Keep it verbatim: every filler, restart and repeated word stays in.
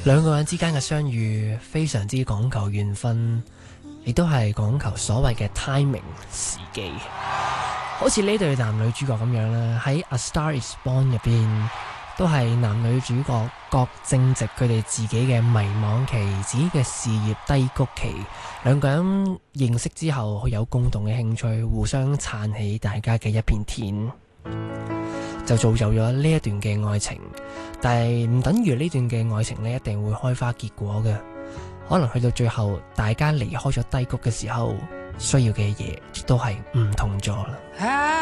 兩個人之間嘅相遇非常之講求緣分，亦都係講求所謂嘅 timing 時機。好似呢對男女主角咁樣啦，喺 A Star Is Born 入邊都係男女主角各正值佢哋自己嘅迷茫期，自己嘅事業低谷期，兩個人認識之後有共同嘅興趣，互相撐起大家嘅一片天，就造就咗呢一段嘅愛情。但係唔等於呢段嘅愛情呢一定會開花結果嘅，可能去到最後大家離開咗低谷嘅時候，需要嘅嘢都係唔同咗啦。